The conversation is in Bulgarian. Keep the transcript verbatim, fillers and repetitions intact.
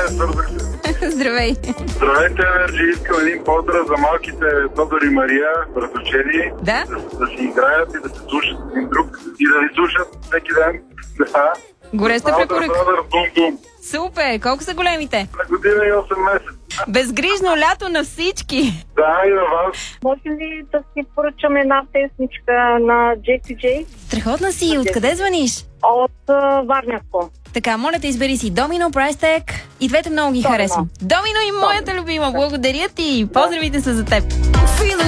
свързах се. Здравей. Здравейте, Ерджи. Искам един поздрав за малките Тодор и Мария, братовчеди. Да? Да, да си играят и да се слушат един друг и да ви слушат всеки ден. Да. Горещо препоръка. Бум-бум. Супер. Колко са големите? На година и осем месеца. Безгрижно лято на всички. Да, и на вас. Може ли да си поръчам една песничка на Джеси Джей? Страхотна си. Откъде звъниш? От uh, Варняско. Така, моля те, избери си Домино, Прайстек. И двете много ги Домино. харесвам. Домино и моята любима. Благодаря ти. Поздравите са за теб.